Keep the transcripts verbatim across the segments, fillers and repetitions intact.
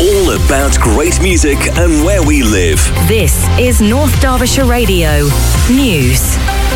All about great music and where we live. This is North Derbyshire Radio News.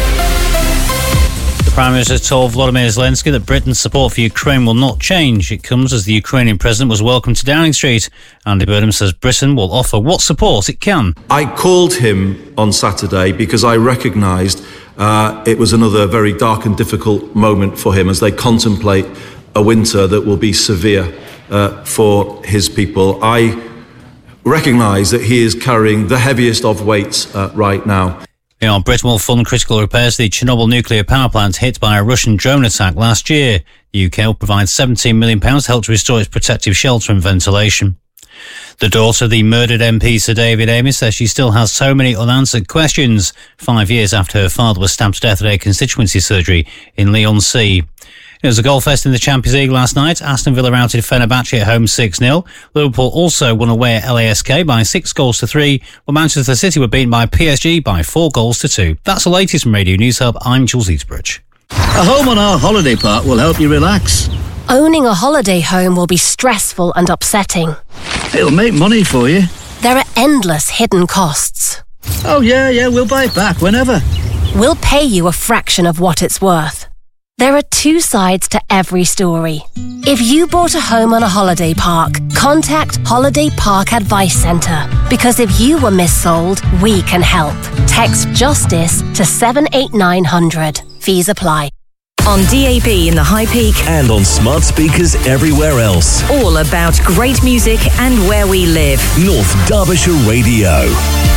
The Prime Minister told Volodymyr Zelensky that Britain's support for Ukraine will not change. It comes as the Ukrainian president was welcomed to Downing Street. Andy Burnham says Britain will offer what support it can. I called him on Saturday because I recognised uh, it was another very dark and difficult moment for him as they contemplate a winter that will be severe uh, for his people. I recognise that he is carrying the heaviest of weights uh, right now. You know, Britain will fund critical repairs to the Chernobyl nuclear power plant hit by a Russian drone attack last year. The U K will provide seventeen million pounds to help to restore its protective shelter and ventilation. The daughter of the murdered M P Sir David Amey says she still has so many unanswered questions, five years after her father was stabbed to death at a constituency surgery in Leigh-on-Sea. It was a goal fest in the Champions League last night. Aston Villa routed Fenerbahce at home six nil. Liverpool also won away at L A S K by six goals to three, while Manchester City were beaten by P S G by four goals to two. That's the latest from Radio News Hub. I'm Jules Eastbridge. A home on our holiday park will help you relax. Owning a holiday home will be stressful and upsetting. It'll make money for you. There are endless hidden costs. Oh yeah, yeah, we'll buy it back whenever. We'll pay you a fraction of what it's worth. There are two sides to every story. If you bought a home on a holiday park, contact Holiday Park Advice Centre, because if you were missold, we can help. Text JUSTICE to seven eight nine hundred. Fees apply. On D A B in the High Peak And on smart speakers everywhere else. all about great music and where we live. North Derbyshire Radio.